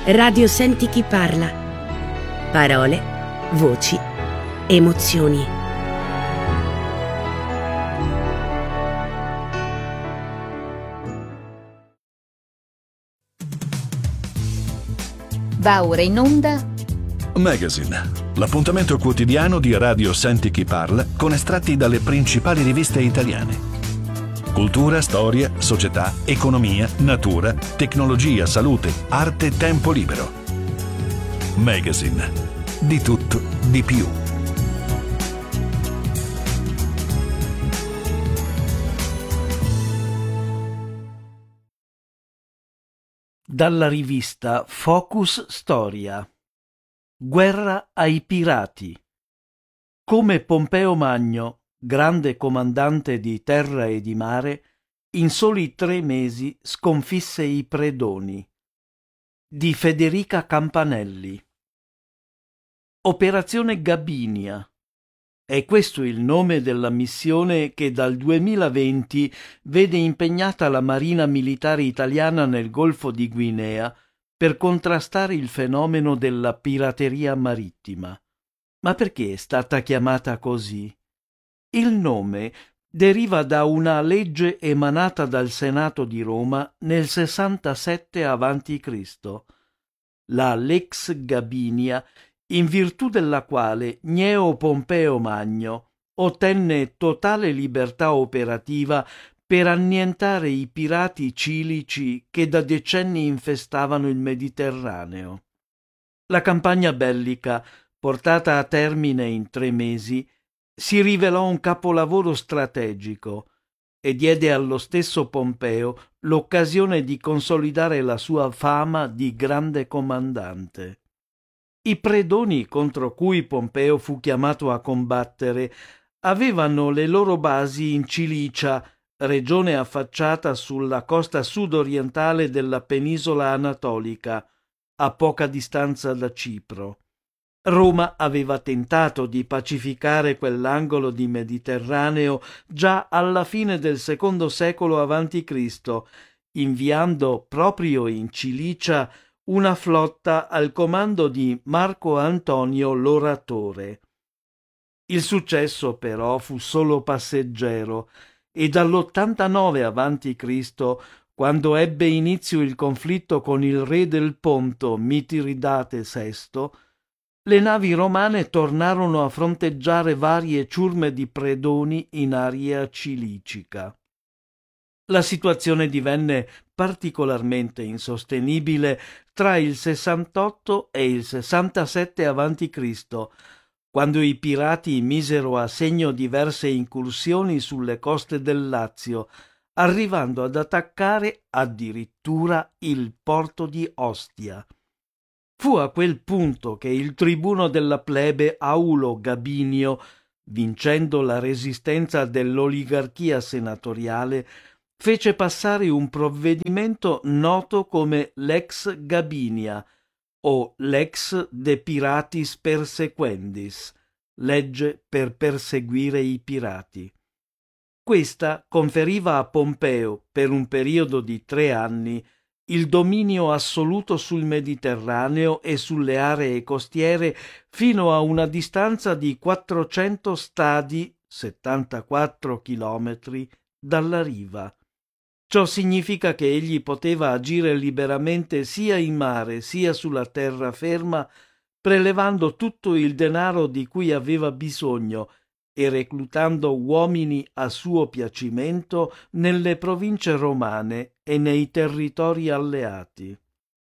Radio Senti chi parla. Parole, voci, emozioni. Va ora in onda Magazine, l'appuntamento quotidiano di Radio Senti chi parla con estratti dalle principali riviste italiane. Cultura, storia, società, economia, natura, tecnologia, salute, arte, tempo libero. Magazine. Di tutto, di più. Dalla rivista Focus Storia. Guerra ai pirati. Come Pompeo Magno, grande comandante di terra e di mare, in soli 3 mesi sconfisse i Predoni. Di Federica Campanelli. Operazione Gabinia. È questo il nome della missione che dal 2020 vede impegnata la Marina Militare Italiana nel Golfo di Guinea per contrastare il fenomeno della pirateria marittima. Ma perché è stata chiamata così? Il nome deriva da una legge emanata dal Senato di Roma nel 67 a.C., la Lex Gabinia, in virtù della quale Gneo Pompeo Magno ottenne totale libertà operativa per annientare i pirati cilici che da decenni infestavano il Mediterraneo. La campagna bellica, portata a termine in 3 mesi, si rivelò un capolavoro strategico e diede allo stesso Pompeo l'occasione di consolidare la sua fama di grande comandante. I Predoni contro cui Pompeo fu chiamato a combattere avevano le loro basi in Cilicia, regione affacciata sulla costa sud-orientale della penisola anatolica, a poca distanza da Cipro. Roma aveva tentato di pacificare quell'angolo di Mediterraneo già alla fine del II secolo a.C., inviando proprio in Cilicia una flotta al comando di Marco Antonio l'Oratore. Il successo però fu solo passeggero e dall'89 a.C., quando ebbe inizio il conflitto con il re del Ponto Mitiridate VI, le navi romane tornarono a fronteggiare varie ciurme di Predoni in area cilicica. La situazione divenne particolarmente insostenibile tra il 68 e il 67 a.C., quando i pirati misero a segno diverse incursioni sulle coste del Lazio, arrivando ad attaccare addirittura il porto di Ostia. Fu a quel punto che il tribuno della plebe Aulo Gabinio, vincendo la resistenza dell'oligarchia senatoriale, fece passare un provvedimento noto come Lex Gabinia o Lex de Piratis Persequendis, legge per perseguire i pirati. Questa conferiva a Pompeo, per un periodo di 3 anni, il dominio assoluto sul Mediterraneo e sulle aree costiere fino a una distanza di 400 stadi, 74 chilometri, dalla riva. Ciò significa che egli poteva agire liberamente sia in mare sia sulla terraferma, prelevando tutto il denaro di cui aveva bisogno e reclutando uomini a suo piacimento nelle province romane e nei territori alleati.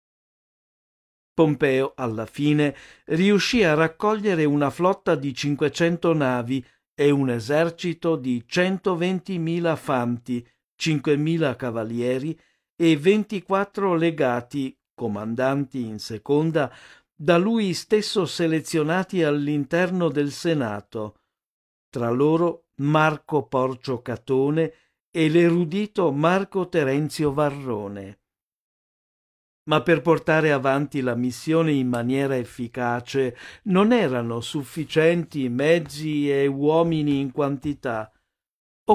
Pompeo, alla fine, riuscì a raccogliere una flotta di 500 navi e un esercito di 120.000 fanti, 5.000 cavalieri e 24 legati, comandanti in seconda, da lui stesso selezionati all'interno del Senato, tra loro Marco Porcio Catone e l'erudito Marco Terenzio Varrone. Ma per portare avanti la missione in maniera efficace non erano sufficienti mezzi e uomini in quantità.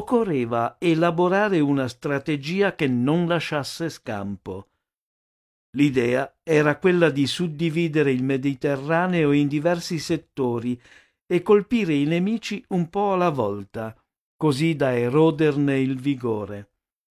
Occorreva elaborare una strategia che non lasciasse scampo. L'idea era quella di suddividere il Mediterraneo in diversi settori e colpire i nemici un po' alla volta, così da eroderne il vigore.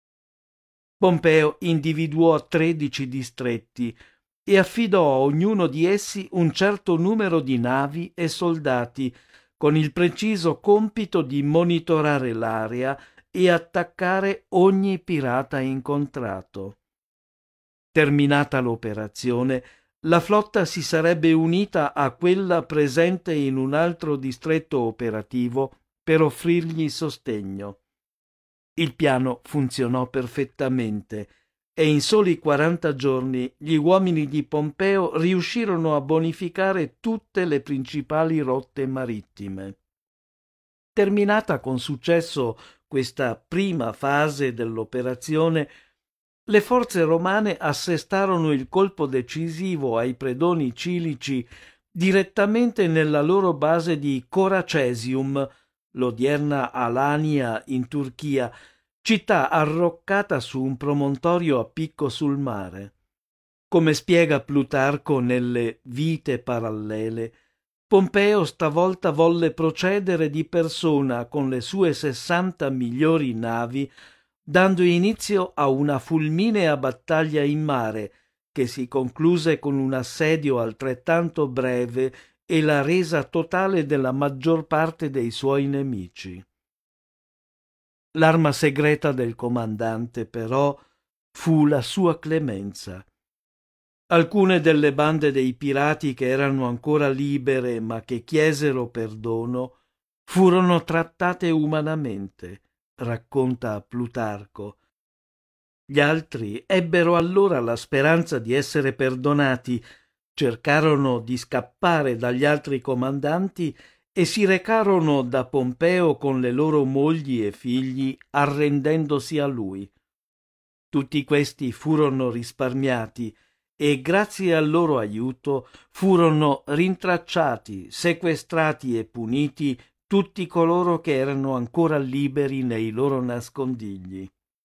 Pompeo individuò 13 distretti e affidò a ognuno di essi un certo numero di navi e soldati, con il preciso compito di monitorare l'area e attaccare ogni pirata incontrato. Terminata l'operazione, la flotta si sarebbe unita a quella presente in un altro distretto operativo per offrirgli sostegno. Il piano funzionò perfettamente e in soli 40 giorni gli uomini di Pompeo riuscirono a bonificare tutte le principali rotte marittime. Terminata con successo questa prima fase dell'operazione, le forze romane assestarono il colpo decisivo ai predoni cilici direttamente nella loro base di Coracesium, l'odierna Alania in Turchia, città arroccata su un promontorio a picco sul mare. Come spiega Plutarco nelle Vite parallele, Pompeo stavolta volle procedere di persona con le sue 60 migliori navi, dando inizio a una fulminea battaglia in mare che si concluse con un assedio altrettanto breve e la resa totale della maggior parte dei suoi nemici. L'arma segreta del comandante, però, fu la sua clemenza. Alcune delle bande dei pirati che erano ancora libere ma che chiesero perdono furono trattate umanamente, racconta Plutarco. Gli altri ebbero allora la speranza di essere perdonati, cercarono di scappare dagli altri comandanti e si recarono da Pompeo con le loro mogli e figli, arrendendosi a lui. Tutti questi furono risparmiati e grazie al loro aiuto furono rintracciati, sequestrati e puniti tutti coloro che erano ancora liberi nei loro nascondigli.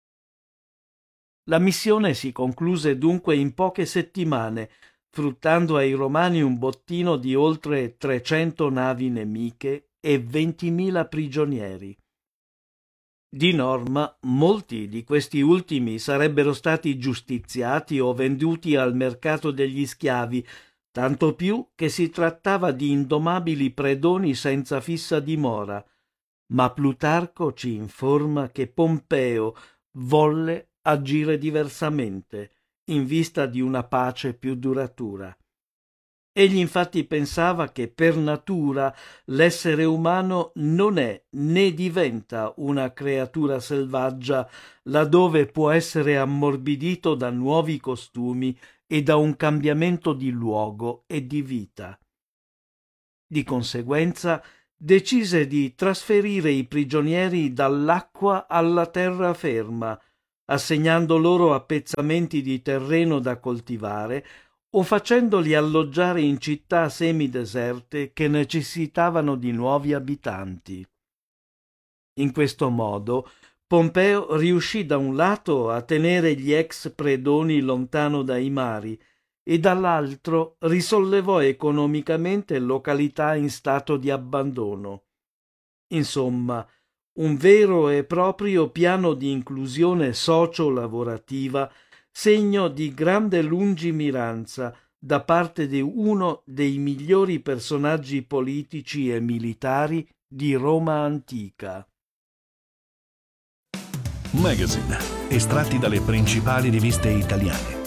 La missione si concluse dunque in poche settimane, fruttando ai Romani un bottino di oltre 300 navi nemiche e 20.000 prigionieri. Di norma, molti di questi ultimi sarebbero stati giustiziati o venduti al mercato degli schiavi, tanto più che si trattava di indomabili predoni senza fissa dimora. Ma Plutarco ci informa che Pompeo volle agire diversamente, in vista di una pace più duratura. Egli infatti pensava che per natura l'essere umano non è né diventa una creatura selvaggia laddove può essere ammorbidito da nuovi costumi e da un cambiamento di luogo e di vita. Di conseguenza decise di trasferire i prigionieri dall'acqua alla terraferma, assegnando loro appezzamenti di terreno da coltivare o facendoli alloggiare in città semideserte che necessitavano di nuovi abitanti. In questo modo Pompeo riuscì da un lato a tenere gli ex predoni lontano dai mari e dall'altro risollevò economicamente località in stato di abbandono. Insomma, un vero e proprio piano di inclusione socio-lavorativa, segno di grande lungimiranza da parte di uno dei migliori personaggi politici e militari di Roma antica. Magazine, estratti dalle principali riviste italiane.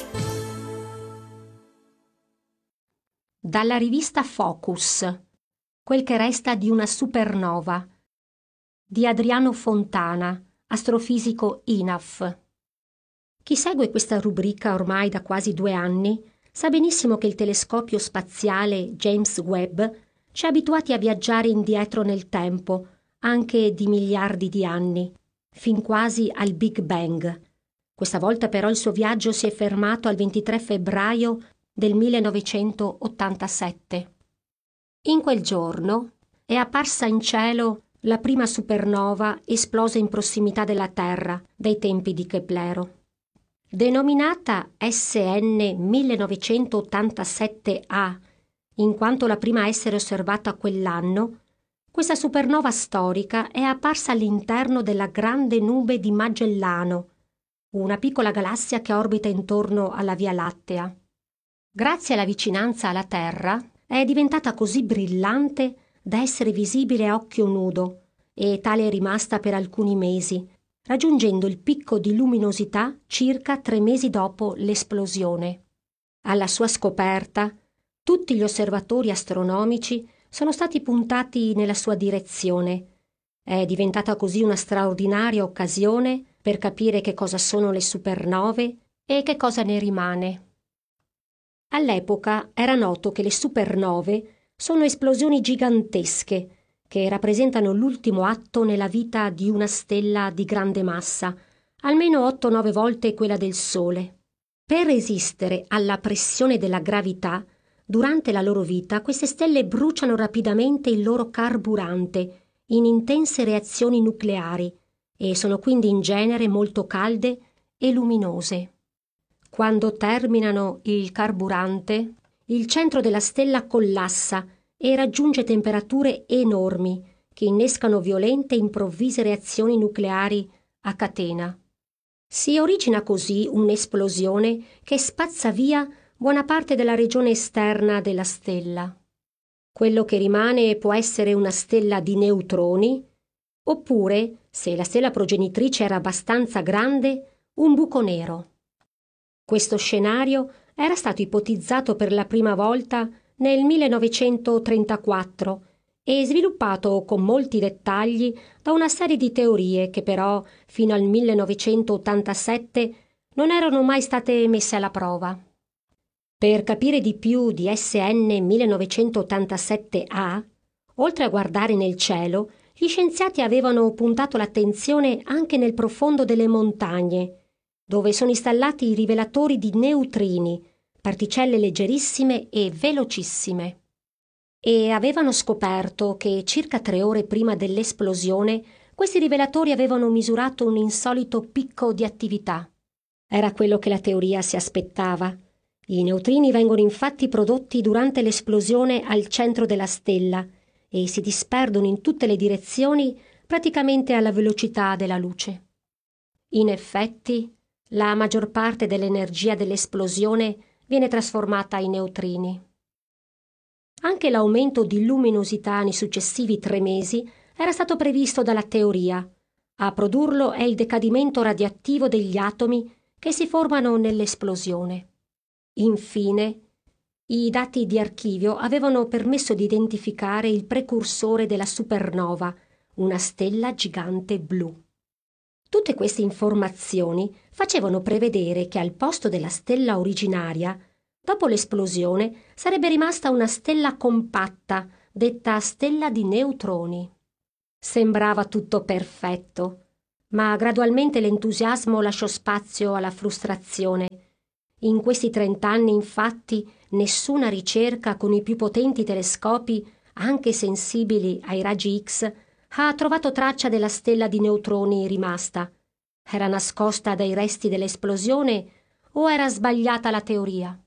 Dalla rivista Focus, quel che resta di una supernova, di Adriano Fontana, astrofisico INAF. Chi segue questa rubrica ormai da quasi 2 anni sa benissimo che il telescopio spaziale James Webb ci ha abituati a viaggiare indietro nel tempo, anche di miliardi di anni, fin quasi al Big Bang. Questa volta però il suo viaggio si è fermato al 23 febbraio del 1987. In quel giorno è apparsa in cielo la prima supernova esplosa in prossimità della Terra dai tempi di Keplero. Denominata SN 1987A, in quanto la prima a essere osservata quell'anno, questa supernova storica è apparsa all'interno della Grande Nube di Magellano, una piccola galassia che orbita intorno alla Via Lattea. Grazie alla vicinanza alla Terra, è diventata così brillante da essere visibile a occhio nudo, e tale è rimasta per alcuni mesi, raggiungendo il picco di luminosità circa 3 mesi dopo l'esplosione. Alla sua scoperta, tutti gli osservatori astronomici sono stati puntati nella sua direzione. È diventata così una straordinaria occasione per capire che cosa sono le supernove e che cosa ne rimane. All'epoca era noto che le supernove sono esplosioni gigantesche che rappresentano l'ultimo atto nella vita di una stella di grande massa, almeno 8-9 volte quella del Sole. Per resistere alla pressione della gravità, durante la loro vita queste stelle bruciano rapidamente il loro carburante in intense reazioni nucleari e sono quindi in genere molto calde e luminose. Quando terminano il carburante, il centro della stella collassa e raggiunge temperature enormi che innescano violente e improvvise reazioni nucleari a catena. Si origina così un'esplosione che spazza via buona parte della regione esterna della stella. Quello che rimane può essere una stella di neutroni, oppure, se la stella progenitrice era abbastanza grande, un buco nero. Questo scenario era stato ipotizzato per la prima volta nel 1934 e sviluppato con molti dettagli da una serie di teorie che però fino al 1987 non erano mai state messe alla prova. Per capire di più di SN 1987A, oltre a guardare nel cielo, gli scienziati avevano puntato l'attenzione anche nel profondo delle montagne, dove sono installati i rivelatori di neutrini, particelle leggerissime e velocissime. E avevano scoperto che circa 3 ore prima dell'esplosione questi rivelatori avevano misurato un insolito picco di attività. Era quello che la teoria si aspettava. I neutrini vengono infatti prodotti durante l'esplosione al centro della stella e si disperdono in tutte le direzioni praticamente alla velocità della luce. In effetti, la maggior parte dell'energia dell'esplosione viene trasformata in neutrini. Anche l'aumento di luminosità nei successivi 3 mesi era stato previsto dalla teoria. A produrlo è il decadimento radioattivo degli atomi che si formano nell'esplosione. Infine, i dati di archivio avevano permesso di identificare il precursore della supernova, una stella gigante blu. Tutte queste informazioni facevano prevedere che al posto della stella originaria, dopo l'esplosione, sarebbe rimasta una stella compatta, detta stella di neutroni. Sembrava tutto perfetto, ma gradualmente l'entusiasmo lasciò spazio alla frustrazione. In questi 30 anni, infatti, nessuna ricerca con i più potenti telescopi, anche sensibili ai raggi X, ha trovato traccia della stella di neutroni rimasta. Era nascosta dai resti dell'esplosione o era sbagliata la teoria?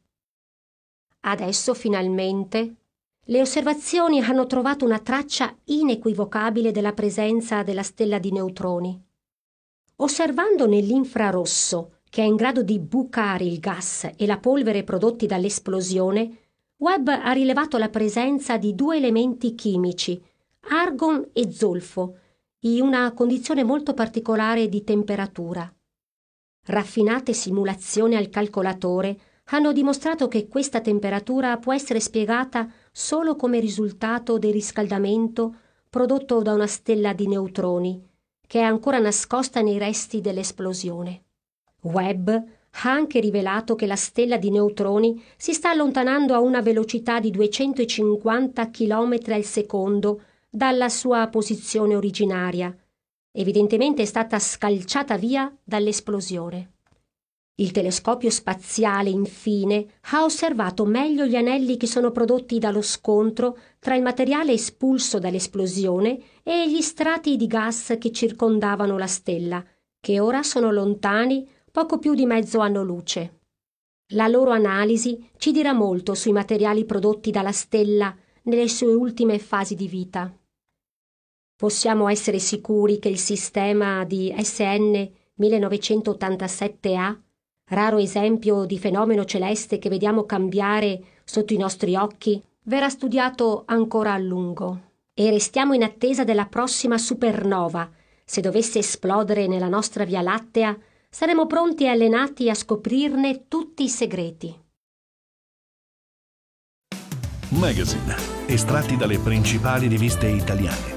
Adesso, finalmente, le osservazioni hanno trovato una traccia inequivocabile della presenza della stella di neutroni. Osservando nell'infrarosso, che è in grado di bucare il gas e la polvere prodotti dall'esplosione, Webb ha rilevato la presenza di 2 elementi chimici, argon e zolfo, in una condizione molto particolare di temperatura. Raffinate simulazioni al calcolatore hanno dimostrato che questa temperatura può essere spiegata solo come risultato del riscaldamento prodotto da una stella di neutroni, che è ancora nascosta nei resti dell'esplosione. Webb ha anche rivelato che la stella di neutroni si sta allontanando a una velocità di 250 km al secondo dalla sua posizione originaria. Evidentemente è stata scalciata via dall'esplosione. Il telescopio spaziale, infine, ha osservato meglio gli anelli che sono prodotti dallo scontro tra il materiale espulso dall'esplosione e gli strati di gas che circondavano la stella, che ora sono lontani poco più di mezzo anno luce. La loro analisi ci dirà molto sui materiali prodotti dalla stella nelle sue ultime fasi di vita. Possiamo essere sicuri che il sistema di SN 1987A, raro esempio di fenomeno celeste che vediamo cambiare sotto i nostri occhi, verrà studiato ancora a lungo. E restiamo in attesa della prossima supernova. Se dovesse esplodere nella nostra Via Lattea, saremo pronti e allenati a scoprirne tutti i segreti. Magazine, estratti dalle principali riviste italiane.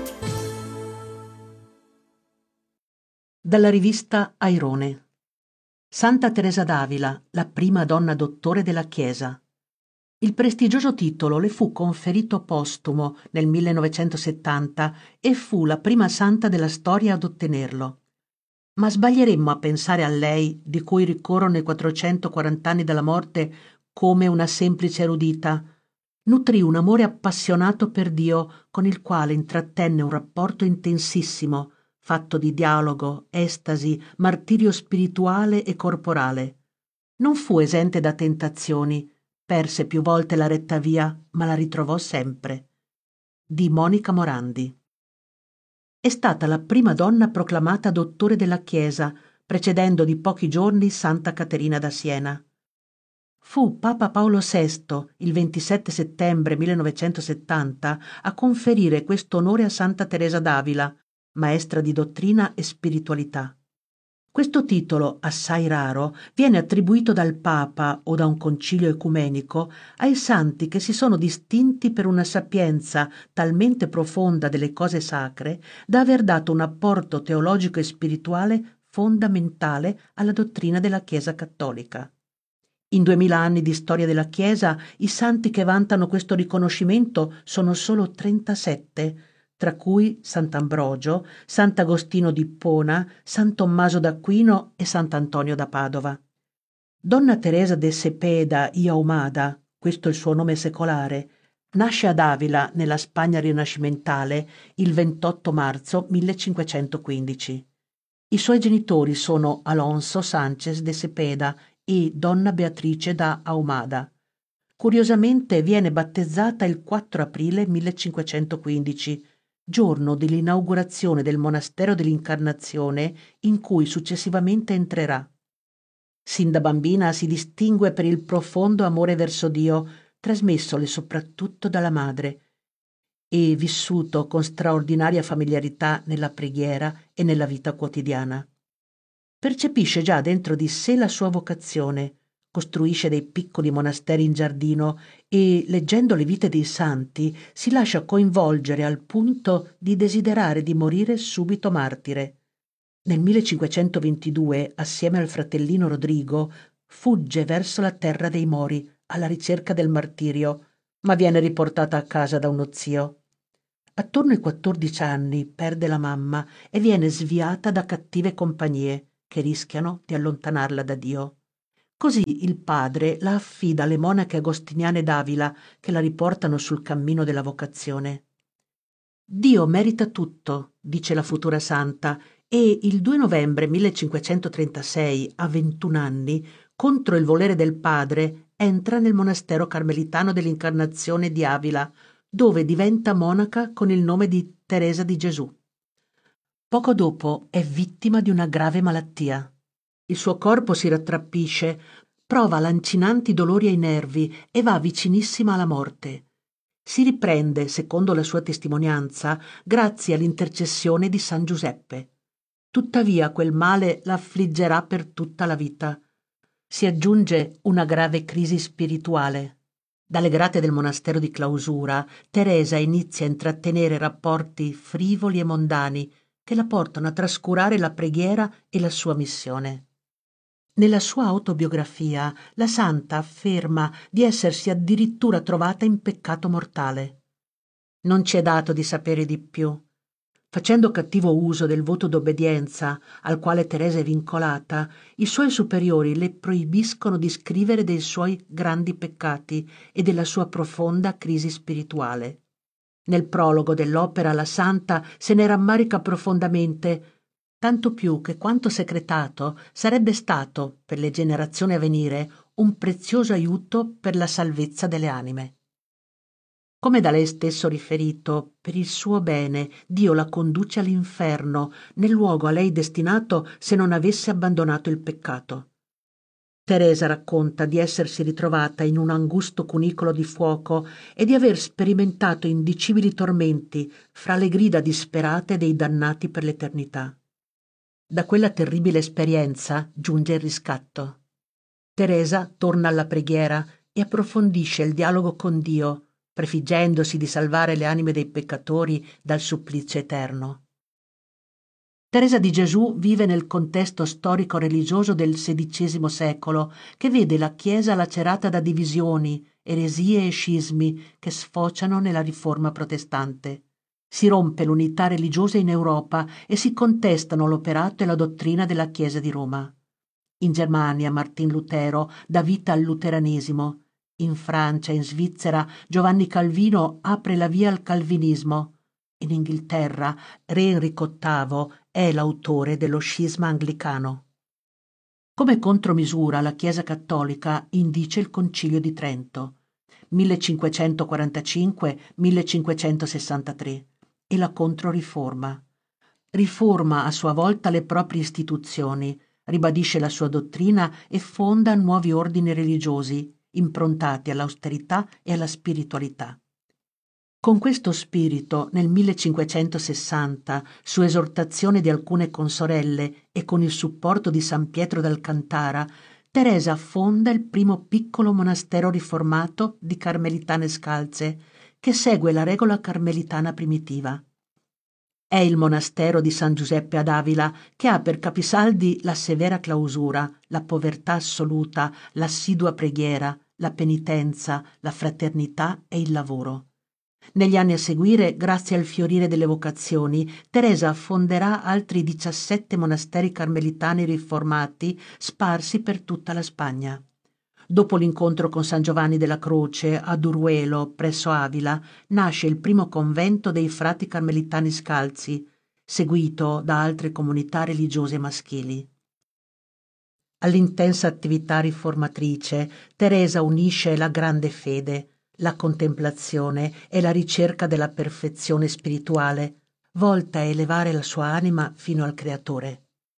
Dalla rivista Airone. Santa Teresa d'Avila, la prima donna dottore della Chiesa. Il prestigioso titolo le fu conferito postumo nel 1970 e fu la prima santa della storia ad ottenerlo. Ma sbaglieremmo a pensare a lei, di cui ricorrono i 440 anni dalla morte, come una semplice erudita. Nutrì un amore appassionato per Dio, con il quale intrattenne un rapporto intensissimo, fatto di dialogo, estasi, martirio spirituale e corporale. Non fu esente da tentazioni, perse più volte la retta via, ma la ritrovò sempre. Di Monica Morandi. È stata la prima donna proclamata dottore della Chiesa, precedendo di pochi giorni Santa Caterina da Siena. Fu Papa Paolo VI, il 27 settembre 1970, a conferire questo onore a Santa Teresa d'Avila, maestra di dottrina e spiritualità. Questo titolo, assai raro, viene attribuito dal Papa o da un concilio ecumenico ai santi che si sono distinti per una sapienza talmente profonda delle cose sacre da aver dato un apporto teologico e spirituale fondamentale alla dottrina della Chiesa cattolica. In 2000 anni di storia della Chiesa, i santi che vantano questo riconoscimento sono solo 37, tra cui Sant'Ambrogio, Sant'Agostino d'Ippona, San Tommaso d'Aquino e Sant'Antonio da Padova. Donna Teresa de Cepeda y Ahumada, questo è il suo nome secolare, nasce ad Avila, nella Spagna rinascimentale, il 28 marzo 1515. I suoi genitori sono Alonso Sánchez de Cepeda e Donna Beatrice da Ahumada. Curiosamente viene battezzata il 4 aprile 1515, giorno dell'inaugurazione del monastero dell'Incarnazione in cui successivamente entrerà. Sin da bambina si distingue per il profondo amore verso Dio, trasmessole soprattutto dalla madre, e vissuto con straordinaria familiarità nella preghiera e nella vita quotidiana. Percepisce già dentro di sé la sua vocazione, costruisce dei piccoli monasteri in giardino e, leggendo le vite dei santi, si lascia coinvolgere al punto di desiderare di morire subito martire. Nel 1522, assieme al fratellino Rodrigo, fugge verso la terra dei Mori alla ricerca del martirio, ma viene riportata a casa da uno zio. Attorno ai 14 anni perde la mamma e viene sviata da cattive compagnie che rischiano di allontanarla da Dio. Così il padre la affida alle monache agostiniane d'Avila che la riportano sul cammino della vocazione. Dio merita tutto, dice la futura santa, e il 2 novembre 1536, a 21 anni, contro il volere del padre, entra nel monastero carmelitano dell'Incarnazione di Avila, dove diventa monaca con il nome di Teresa di Gesù. Poco dopo è vittima di una grave malattia. Il suo corpo si rattrappisce, prova lancinanti dolori ai nervi e va vicinissima alla morte. Si riprende, secondo la sua testimonianza, grazie all'intercessione di San Giuseppe. Tuttavia quel male la affliggerà per tutta la vita. Si aggiunge una grave crisi spirituale. Dalle grate del monastero di clausura, Teresa inizia a intrattenere rapporti frivoli e mondani che la portano a trascurare la preghiera e la sua missione. Nella sua autobiografia, la santa afferma di essersi addirittura trovata in peccato mortale. Non ci è dato di sapere di più. Facendo cattivo uso del voto d'obbedienza al quale Teresa è vincolata, i suoi superiori le proibiscono di scrivere dei suoi grandi peccati e della sua profonda crisi spirituale. Nel prologo dell'opera la santa se ne rammarica profondamente tanto più che quanto secretato sarebbe stato, per le generazioni a venire, un prezioso aiuto per la salvezza delle anime. Come da lei stesso riferito, per il suo bene Dio la conduce all'inferno, nel luogo a lei destinato se non avesse abbandonato il peccato. Teresa racconta di essersi ritrovata in un angusto cunicolo di fuoco e di aver sperimentato indicibili tormenti fra le grida disperate dei dannati per l'eternità. Da quella terribile esperienza giunge il riscatto. Teresa torna alla preghiera e approfondisce il dialogo con Dio, prefiggendosi di salvare le anime dei peccatori dal supplizio eterno. Teresa di Gesù vive nel contesto storico-religioso del XVI secolo, che vede la Chiesa lacerata da divisioni, eresie e scismi che sfociano nella riforma protestante. Si rompe l'unità religiosa in Europa e si contestano l'operato e la dottrina della Chiesa di Roma. In Germania Martin Lutero dà vita al luteranesimo. In Francia e in Svizzera Giovanni Calvino apre la via al calvinismo. In Inghilterra Re Enrico VIII è l'autore dello scisma anglicano. Come contromisura la Chiesa cattolica indice il Concilio di Trento, 1545-1563, e la Controriforma. Riforma a sua volta le proprie istituzioni, ribadisce la sua dottrina e fonda nuovi ordini religiosi, improntati all'austerità e alla spiritualità. Con questo spirito, nel 1560, su esortazione di alcune consorelle e con il supporto di San Pietro d'Alcantara, Teresa fonda il primo piccolo monastero riformato di Carmelitane Scalze, che segue la regola carmelitana primitiva. È il monastero di San Giuseppe ad Avila, che ha per capisaldi la severa clausura, la povertà assoluta, l'assidua preghiera, la penitenza, la fraternità e il lavoro. Negli anni a seguire, grazie al fiorire delle vocazioni, Teresa fonderà altri 17 monasteri carmelitani riformati sparsi per tutta la Spagna. Dopo l'incontro con San Giovanni della Croce a Duruelo, presso Avila, nasce il primo convento dei frati carmelitani scalzi, seguito da altre comunità religiose maschili. All'intensa attività riformatrice, Teresa unisce la grande fede, la contemplazione e la ricerca della perfezione spirituale, volta a elevare la sua anima fino al Creatore.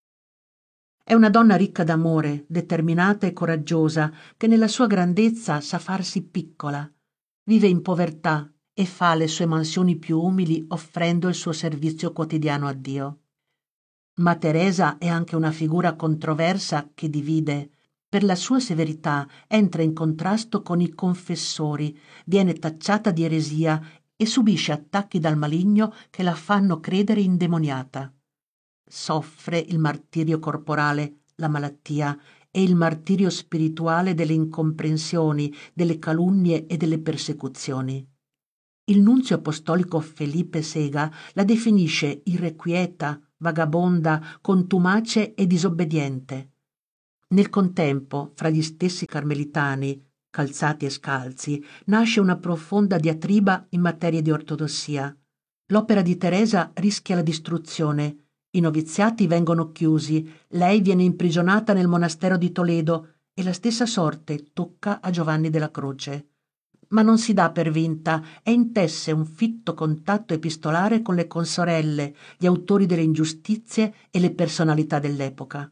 È una donna ricca d'amore, determinata e coraggiosa, che nella sua grandezza sa farsi piccola. Vive in povertà e fa le sue mansioni più umili offrendo il suo servizio quotidiano a Dio. Ma Teresa è anche una figura controversa che divide. Per la sua severità entra in contrasto con i confessori, viene tacciata di eresia e subisce attacchi dal maligno che la fanno credere indemoniata. Soffre il martirio corporale, la malattia, e il martirio spirituale delle incomprensioni, delle calunnie e delle persecuzioni. Il nunzio apostolico Felipe Sega la definisce irrequieta, vagabonda, contumace e disobbediente. Nel contempo, fra gli stessi carmelitani, calzati e scalzi, nasce una profonda diatriba in materia di ortodossia. L'opera di Teresa rischia la distruzione. I noviziati vengono chiusi, lei viene imprigionata nel monastero di Toledo e la stessa sorte tocca a Giovanni della Croce. Ma non si dà per vinta e intesse un fitto contatto epistolare con le consorelle, gli autori delle ingiustizie e le personalità dell'epoca.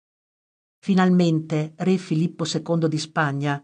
Finalmente re Filippo II di Spagna,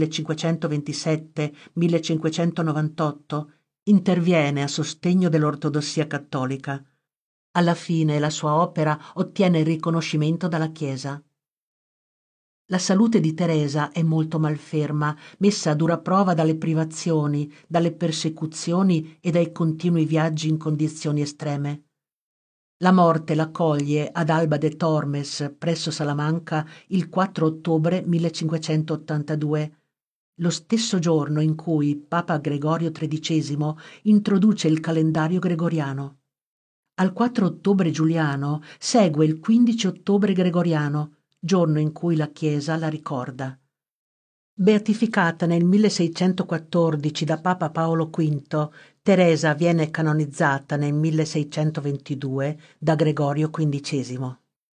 1527-1598, interviene a sostegno dell'ortodossia cattolica. Alla fine la sua opera ottiene il riconoscimento dalla Chiesa. La salute di Teresa è molto malferma, messa a dura prova dalle privazioni, dalle persecuzioni e dai continui viaggi in condizioni estreme. La morte la coglie ad Alba de Tormes, presso Salamanca, il 4 ottobre 1582, lo stesso giorno in cui Papa Gregorio XIII introduce il calendario gregoriano. Al 4 ottobre giuliano segue il 15 ottobre gregoriano, giorno in cui la Chiesa la ricorda. Beatificata nel 1614 da Papa Paolo V, Teresa viene canonizzata nel 1622 da Gregorio XV.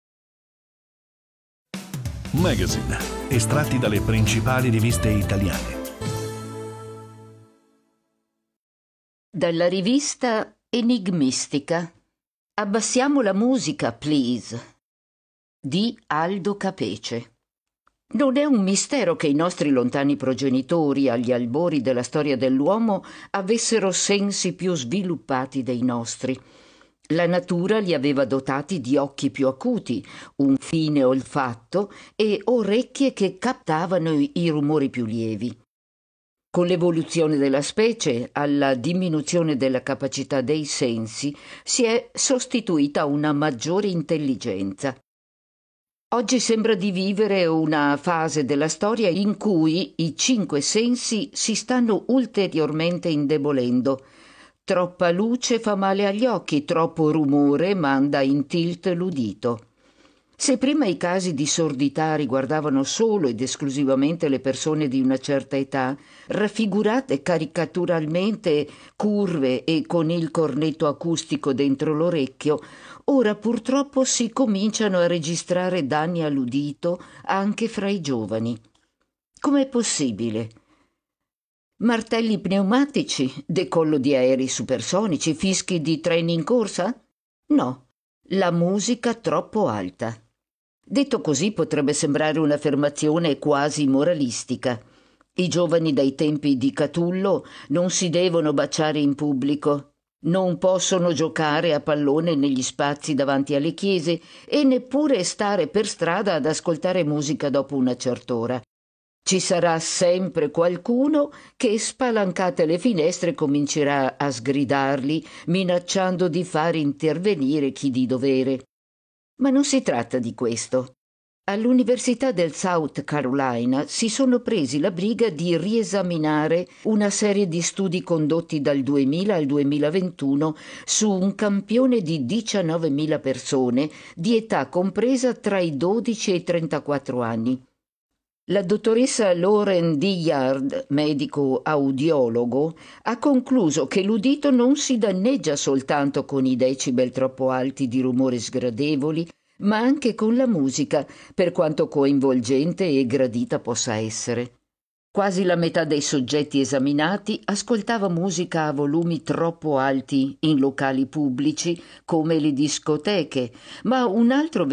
Magazine, estratti dalle principali riviste italiane. Dalla rivista Enigmistica. Abbassiamo la musica, please, di Aldo Capece. Non è un mistero che i nostri lontani progenitori, agli albori della storia dell'uomo, avessero sensi più sviluppati dei nostri. La natura li aveva dotati di occhi più acuti, un fine olfatto e orecchie che captavano i rumori più lievi. Con l'evoluzione della specie, alla diminuzione della capacità dei sensi, si è sostituita una maggiore intelligenza. Oggi sembra di vivere una fase della storia in cui i 5 sensi si stanno ulteriormente indebolendo. Troppa luce fa male agli occhi, troppo rumore manda in tilt l'udito. Se prima i casi di sordità riguardavano solo ed esclusivamente le persone di una certa età, raffigurate caricaturalmente curve e con il cornetto acustico dentro l'orecchio, ora purtroppo si cominciano a registrare danni all'udito anche fra i giovani. Com'è possibile? Martelli pneumatici, decollo di aerei supersonici, fischi di treni in corsa? No, la musica troppo alta. Detto così potrebbe sembrare un'affermazione quasi moralistica. I giovani dai tempi di Catullo non si devono baciare in pubblico, non possono giocare a pallone negli spazi davanti alle chiese e neppure stare per strada ad ascoltare musica dopo una certa ora. Ci sarà sempre qualcuno che, spalancate le finestre, comincerà a sgridarli, minacciando di far intervenire chi di dovere. Ma non si tratta di questo. All'Università del South Carolina si sono presi la briga di riesaminare una serie di studi condotti dal 2000 al 2021 su un campione di 19.000 persone di età compresa tra i 12 e i 34 anni. La dottoressa Lauren Dillard, medico audiologo, ha concluso che l'udito non si danneggia soltanto con i decibel troppo alti di rumori sgradevoli, ma anche con la musica, per quanto coinvolgente e gradita possa essere. Quasi la metà dei soggetti esaminati ascoltava musica a volumi troppo alti in locali pubblici come le discoteche, ma un altro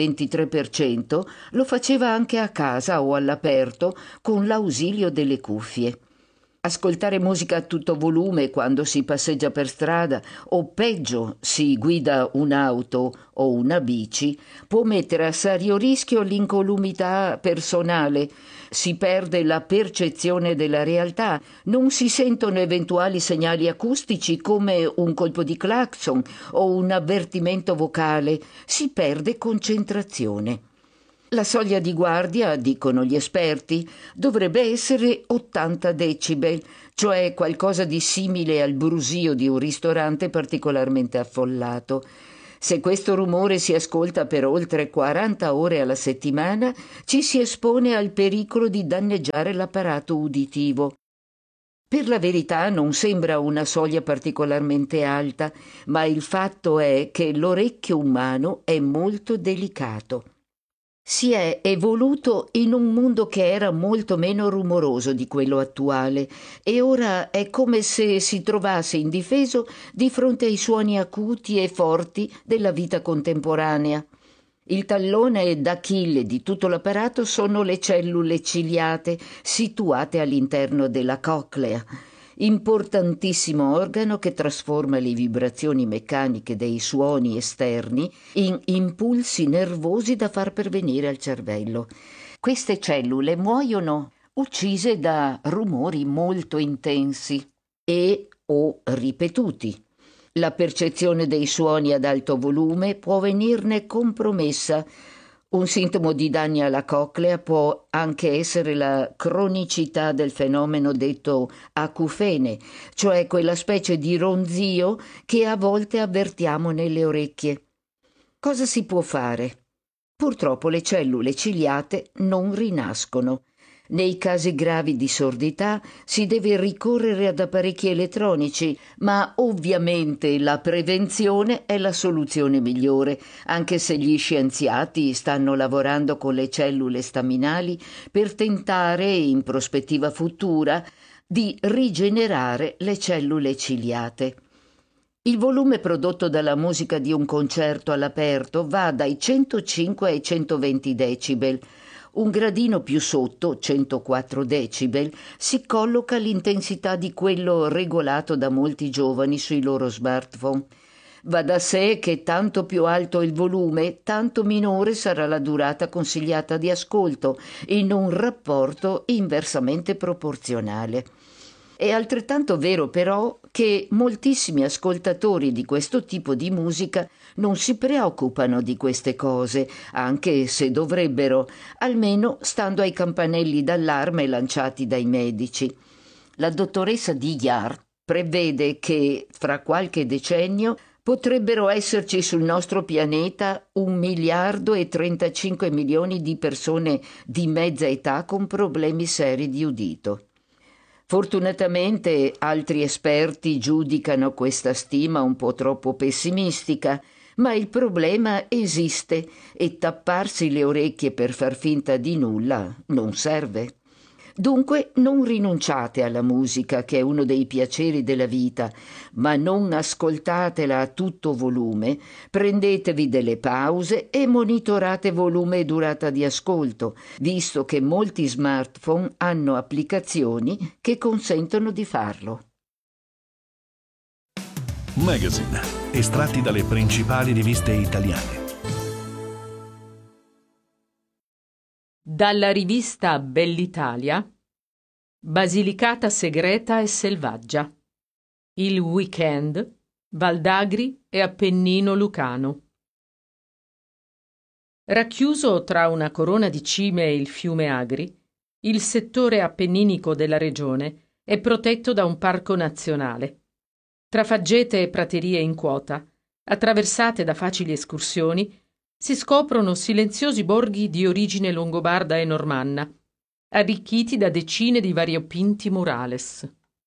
23% lo faceva anche a casa o all'aperto con l'ausilio delle cuffie. Ascoltare musica a tutto volume quando si passeggia per strada o peggio si guida un'auto o una bici può mettere a serio rischio l'incolumità personale, si perde la percezione della realtà, non si sentono eventuali segnali acustici come un colpo di clacson o un avvertimento vocale, si perde concentrazione. La soglia di guardia, dicono gli esperti, dovrebbe essere 80 decibel, cioè qualcosa di simile al brusio di un ristorante particolarmente affollato. Se questo rumore si ascolta per oltre 40 ore alla settimana, ci si espone al pericolo di danneggiare l'apparato uditivo. Per la verità non sembra una soglia particolarmente alta, ma il fatto è che l'orecchio umano è molto delicato. Si è evoluto in un mondo che era molto meno rumoroso di quello attuale e ora è come se si trovasse indifeso di fronte ai suoni acuti e forti della vita contemporanea. Il tallone d'Achille di tutto l'apparato sono le cellule ciliate situate all'interno della coclea, importantissimo organo che trasforma le vibrazioni meccaniche dei suoni esterni in impulsi nervosi da far pervenire al cervello. Queste cellule muoiono uccise da rumori molto intensi e o ripetuti. La percezione dei suoni ad alto volume può venirne compromessa. Un sintomo di danni alla coclea può anche essere la cronicità del fenomeno detto acufene, cioè quella specie di ronzio che a volte avvertiamo nelle orecchie. Cosa si può fare? Purtroppo le cellule ciliate non rinascono. Nei casi gravi di sordità si deve ricorrere ad apparecchi elettronici, ma ovviamente la prevenzione è la soluzione migliore, anche se gli scienziati stanno lavorando con le cellule staminali per tentare, in prospettiva futura, di rigenerare le cellule ciliate. Il volume prodotto dalla musica di un concerto all'aperto va dai 105 ai 120 decibel. Un gradino più sotto, 104 decibel, si colloca l'intensità di quello regolato da molti giovani sui loro smartphone. Va da sé che tanto più alto il volume, tanto minore sarà la durata consigliata di ascolto, in un rapporto inversamente proporzionale. È altrettanto vero però che moltissimi ascoltatori di questo tipo di musica non si preoccupano di queste cose, anche se dovrebbero, almeno stando ai campanelli d'allarme lanciati dai medici. La dottoressa Dillard prevede che fra qualche decennio potrebbero esserci sul nostro pianeta 1,35 miliardi di persone di mezza età con problemi seri di udito. Fortunatamente altri esperti giudicano questa stima un po' troppo pessimistica, ma il problema esiste e tapparsi le orecchie per far finta di nulla non serve. Dunque non rinunciate alla musica, che è uno dei piaceri della vita, ma non ascoltatela a tutto volume, prendetevi delle pause e monitorate volume e durata di ascolto, visto che molti smartphone hanno applicazioni che consentono di farlo. Magazine, estratti dalle principali riviste italiane. Dalla rivista Bell'Italia, Basilicata segreta e selvaggia, Il weekend, Valdagri e Appennino lucano. Racchiuso tra una corona di cime e il fiume Agri, il settore appenninico della regione è protetto da un parco nazionale. Tra faggete e praterie in quota, attraversate da facili escursioni, si scoprono silenziosi borghi di origine longobarda e normanna, arricchiti da decine di variopinti murales.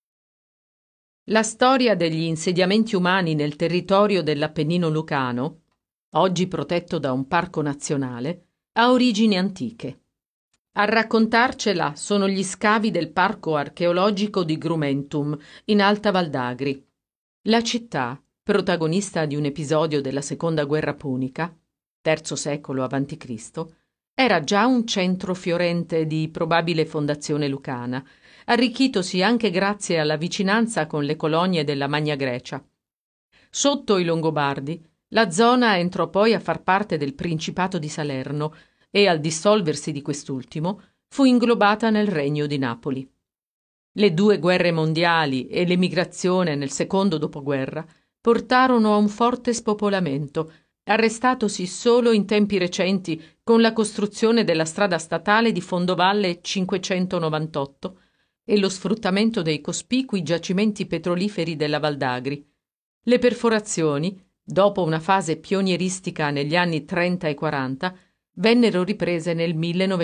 La storia degli insediamenti umani nel territorio dell'Appennino lucano, oggi protetto da un parco nazionale, ha origini antiche. A raccontarcela sono gli scavi del parco archeologico di Grumentum, in Alta Valdagri. La città, protagonista di un episodio della Seconda Guerra Punica, III secolo a.C., era già un centro fiorente di probabile fondazione lucana, arricchitosi anche grazie alla vicinanza con le colonie della Magna Grecia. Sotto i Longobardi, la zona entrò poi a far parte del Principato di Salerno e, al dissolversi di quest'ultimo, fu inglobata nel Regno di Napoli. Le 2 guerre mondiali e l'emigrazione nel secondo dopoguerra portarono a un forte spopolamento, arrestatosi solo in tempi recenti con la costruzione della strada statale di Fondovalle 598 e lo sfruttamento dei cospicui giacimenti petroliferi della Valdagri. Le perforazioni, dopo una fase pionieristica negli anni 30 e 40, vennero riprese nel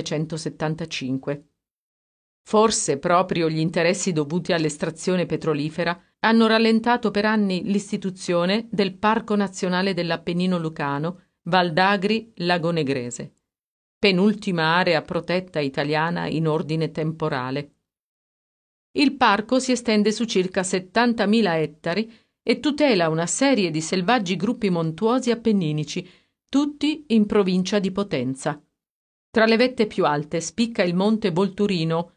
1975. Forse proprio gli interessi dovuti all'estrazione petrolifera hanno rallentato per anni l'istituzione del Parco Nazionale dell'Appennino lucano Valdagri-Lago Negrese, penultima area protetta italiana in ordine temporale. Il parco si estende su circa 70.000 ettari e tutela una serie di selvaggi gruppi montuosi appenninici, tutti in provincia di Potenza. Tra le vette più alte spicca il monte Volturino,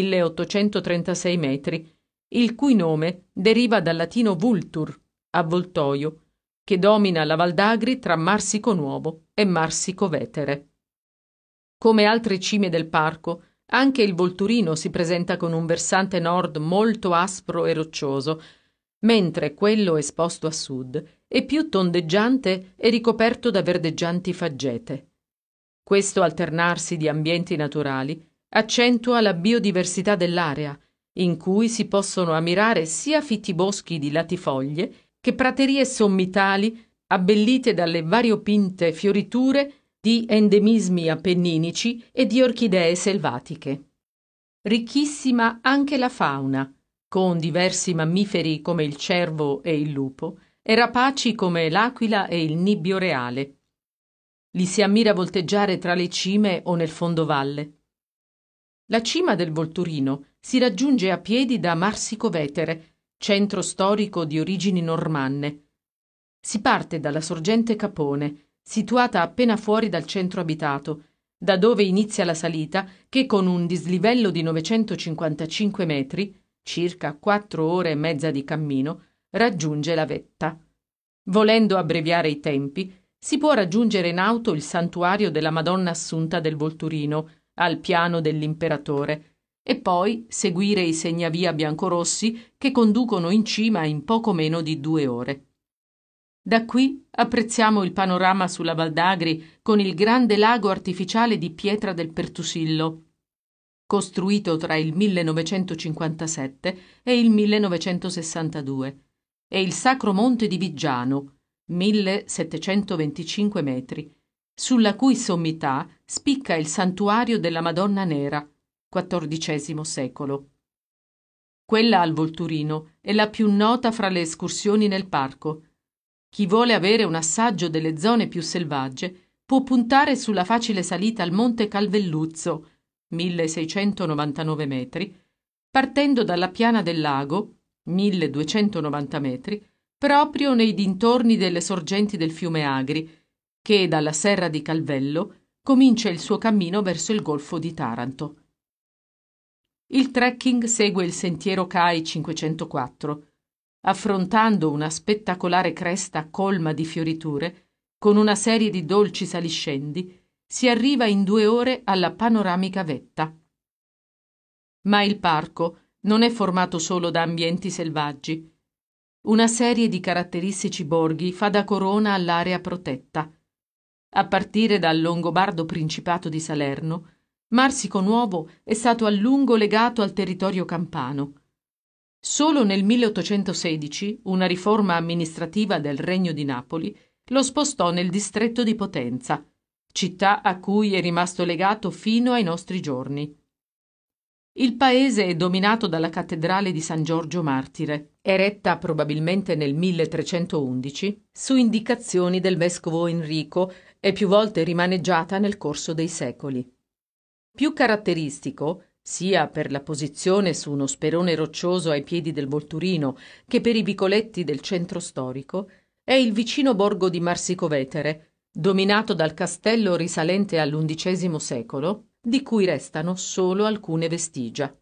1836 metri, il cui nome deriva dal latino vultur, avvoltoio, che domina la Valdagri tra Marsico Nuovo e Marsico Vetere. Come altre cime del parco, anche il Volturino si presenta con un versante nord molto aspro e roccioso, mentre quello esposto a sud è più tondeggiante e ricoperto da verdeggianti faggete. Questo alternarsi di ambienti naturali accentua la biodiversità dell'area, in cui si possono ammirare sia fitti boschi di latifoglie che praterie sommitali abbellite dalle variopinte fioriture di endemismi appenninici e di orchidee selvatiche. Ricchissima anche la fauna, con diversi mammiferi come il cervo e il lupo, e rapaci come l'aquila e il nibbio reale. Li si ammira volteggiare tra le cime o nel fondovalle. La cima del Volturino si raggiunge a piedi da Marsico Vetere, centro storico di origini normanne. Si parte dalla sorgente Capone, situata appena fuori dal centro abitato, da dove inizia la salita che con un dislivello di 955 metri, circa 4 ore e mezza di cammino, raggiunge la vetta. Volendo abbreviare i tempi, si può raggiungere in auto il santuario della Madonna Assunta del Volturino, al piano dell'imperatore, e poi seguire i segnavia biancorossi che conducono in cima in poco meno di 2 ore. Da qui apprezziamo il panorama sulla Val d'Agri con il grande lago artificiale di pietra del Pertusillo, costruito tra il 1957 e il 1962, e il Sacro Monte di Viggiano, 1725 metri, sulla cui sommità spicca il santuario della Madonna Nera, XIV secolo. Quella al Volturino è la più nota fra le escursioni nel parco. Chi vuole avere un assaggio delle zone più selvagge può puntare sulla facile salita al Monte Calvelluzzo, 1699 metri, partendo dalla piana del lago, 1290 metri, proprio nei dintorni delle sorgenti del fiume Agri, che dalla serra di Calvello comincia il suo cammino verso il golfo di Taranto. Il trekking segue il sentiero CAI 504, affrontando una spettacolare cresta colma di fioriture, con una serie di dolci saliscendi, si arriva in 2 ore alla panoramica vetta. Ma il parco non è formato solo da ambienti selvaggi. Una serie di caratteristici borghi fa da corona all'area protetta. A partire dal longobardo Principato di Salerno, Marsico Nuovo è stato a lungo legato al territorio campano. Solo nel 1816 una riforma amministrativa del Regno di Napoli lo spostò nel distretto di Potenza, città a cui è rimasto legato fino ai nostri giorni. Il paese è dominato dalla cattedrale di San Giorgio Martire, eretta probabilmente nel 1311 su indicazioni del vescovo Enrico e più volte rimaneggiata nel corso dei secoli. Più caratteristico, sia per la posizione su uno sperone roccioso ai piedi del Volturino che per i vicoletti del centro storico, è il vicino borgo di Marsico Vetere, dominato dal castello risalente all'XI secolo, di cui restano solo alcune vestigia.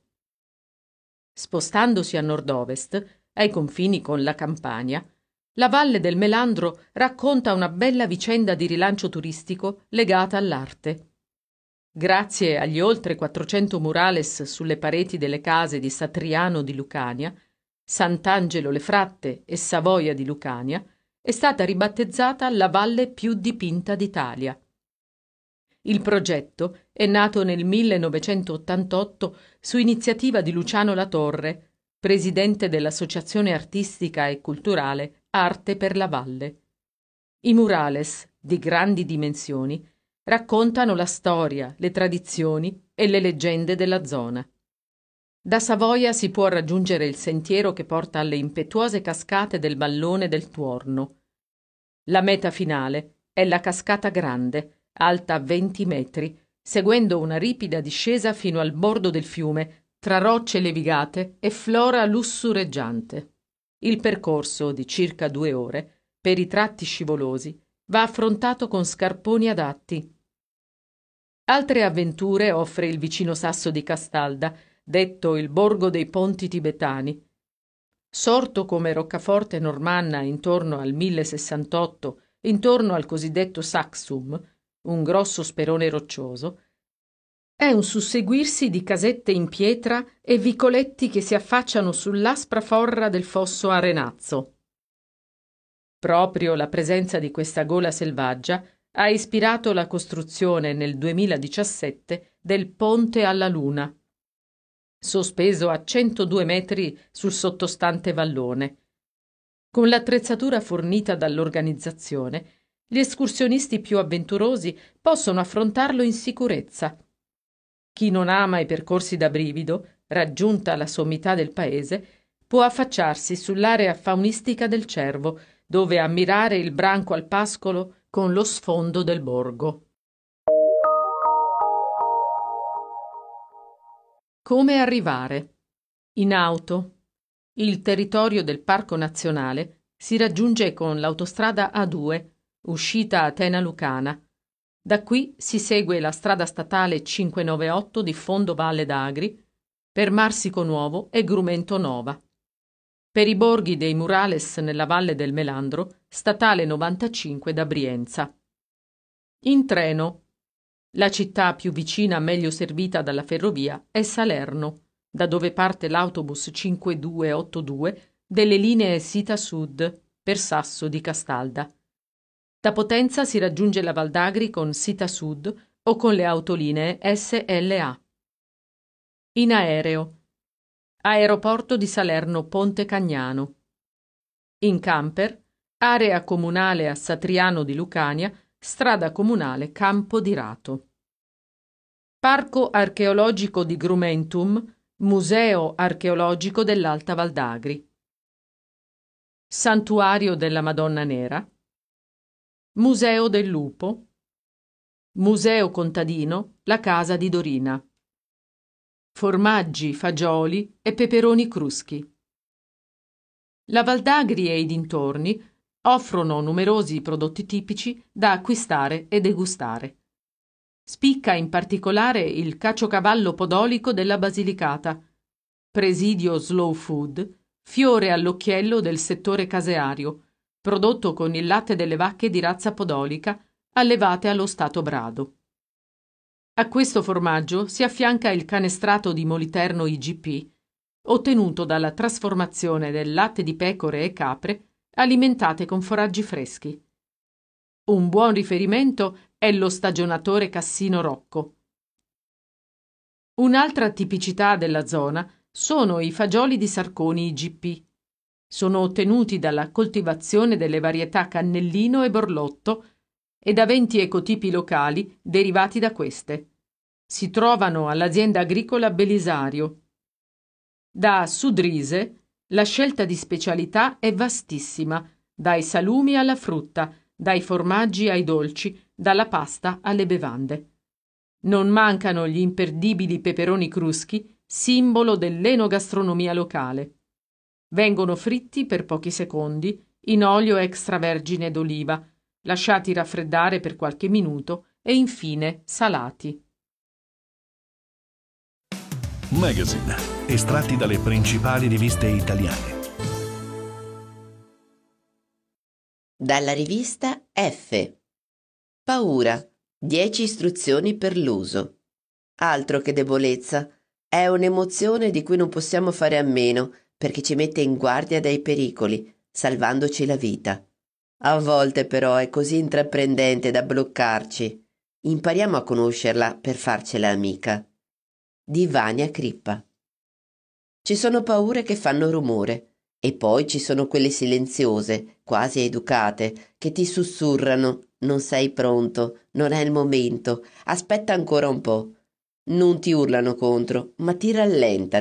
Spostandosi a nord-ovest, ai confini con la Campania, la valle del Melandro racconta una bella vicenda di rilancio turistico legata all'arte. Grazie agli oltre 400 murales sulle pareti delle case di Satriano di Lucania, Sant'Angelo le Fratte e Savoia di Lucania, è stata ribattezzata la valle più dipinta d'Italia. Il progetto è nato nel 1988 su iniziativa di Luciano Latorre, presidente dell'Associazione Artistica e Culturale Arte per la Valle. I murales, di grandi dimensioni, raccontano la storia, le tradizioni e le leggende della zona. Da Savoia si può raggiungere il sentiero che porta alle impetuose cascate del Vallone del Tuorno. La meta finale è la Cascata Grande, alta 20 metri, seguendo una ripida discesa fino al bordo del fiume, tra rocce levigate e flora lussureggiante. Il percorso, di circa 2 ore, per i tratti scivolosi, va affrontato con scarponi adatti. Altre avventure offre il vicino sasso di Castalda, detto il borgo dei ponti tibetani. Sorto come roccaforte normanna intorno al 1068, intorno al cosiddetto Saxum, un grosso sperone roccioso, è un susseguirsi di casette in pietra e vicoletti che si affacciano sull'aspra forra del fosso Arenazzo. Proprio la presenza di questa gola selvaggia ha ispirato la costruzione nel 2017 del Ponte alla Luna, sospeso a 102 metri sul sottostante vallone. Con l'attrezzatura fornita dall'organizzazione, gli escursionisti più avventurosi possono affrontarlo in sicurezza. Chi non ama i percorsi da brivido, raggiunta la sommità del paese, può affacciarsi sull'area faunistica del Cervo, dove ammirare il branco al pascolo con lo sfondo del borgo. Come arrivare? In auto. Il territorio del Parco Nazionale si raggiunge con l'autostrada A2, uscita a Tena Lucana. Da qui si segue la strada statale 598 di Fondo Valle d'Agri per Marsico Nuovo e Grumento Nova. Per i borghi dei Murales nella Valle del Melandro, statale 95 da Brienza. In treno. La città più vicina meglio servita dalla ferrovia è Salerno, da dove parte l'autobus 5282 delle linee Sita Sud per Sasso di Castalda. Da Potenza si raggiunge la Val d'Agri con Sita Sud o con le autolinee SLA. In aereo. Aeroporto di Salerno Ponte Cagnano. In camper. Area comunale a Satriano di Lucania, strada comunale Campo di Rato. Parco archeologico di Grumentum, Museo archeologico dell'Alta Val d'Agri. Santuario della Madonna Nera. Museo del Lupo. Museo contadino, la Casa di Dorina. Formaggi, fagioli e peperoni cruschi. La Val d'Agri e i dintorni offrono numerosi prodotti tipici da acquistare e degustare. Spicca in particolare il caciocavallo podolico della Basilicata, presidio slow food, fiore all'occhiello del settore caseario, prodotto con il latte delle vacche di razza podolica allevate allo stato brado. A questo formaggio si affianca il canestrato di Moliterno IGP, ottenuto dalla trasformazione del latte di pecore e capre alimentate con foraggi freschi. Un buon riferimento è lo stagionatore Cassino Rocco. Un'altra tipicità della zona sono i fagioli di Sarconi IGP. Sono ottenuti dalla coltivazione delle varietà Cannellino e Borlotto e da 20 ecotipi locali derivati da queste. Si trovano all'azienda agricola Belisario. Da Sudrise la scelta di specialità è vastissima, dai salumi alla frutta, dai formaggi ai dolci, dalla pasta alle bevande. Non mancano gli imperdibili peperoni cruschi, simbolo dell'enogastronomia locale. Vengono fritti per pochi secondi in olio extravergine d'oliva, lasciati raffreddare per qualche minuto e infine salati. Magazine, estratti dalle principali riviste italiane. Dalla rivista F. Paura. 10 istruzioni per l'uso. Altro che debolezza. È un'emozione di cui non possiamo fare a meno perché ci mette in guardia dai pericoli, salvandoci la vita. A volte però è così intraprendente da bloccarci. Impariamo a conoscerla per farcela amica. Di Vania Crippa. Ci sono paure che fanno rumore e poi ci sono quelle silenziose, quasi educate, che ti sussurrano: non sei pronto, non è il momento, aspetta ancora un po'. Non ti urlano contro, ma ti rallentano.